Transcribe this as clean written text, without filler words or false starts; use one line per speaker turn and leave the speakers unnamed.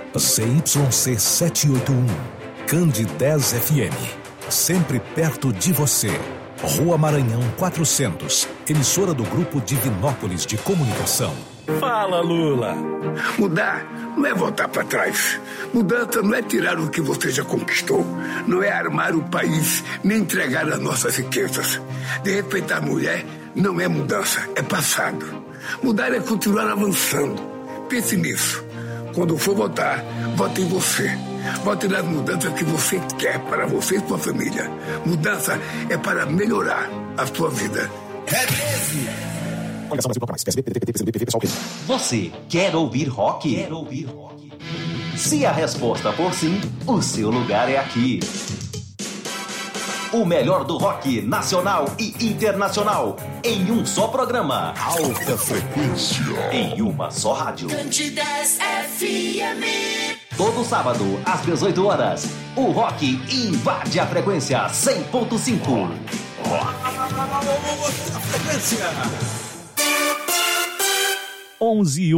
CYC 781, Candi 10 FM, sempre perto de você. Rua Maranhão 400, emissora do Grupo Divinópolis de Comunicação.
Fala, Lula!
Mudar não é voltar para trás. Mudança não é tirar o que você já conquistou. Não é armar o país, nem entregar as nossas riquezas. De respeitar a mulher não é mudança, é passado. Mudar é continuar avançando. Pense nisso. Quando for votar, vote em você. Vote nas mudanças que você quer para você e sua família. Mudança é para melhorar a sua vida.
É 13!
Você quer ouvir rock? Quer ouvir rock? Se a resposta for sim, o seu lugar é aqui. O melhor do rock nacional e internacional em um só programa.
Alta frequência.
Em uma só rádio.
Candi 10 FM.
Todo sábado, às 18 horas, o rock invade a frequência 100.5.
Alta frequência.
11 e 1.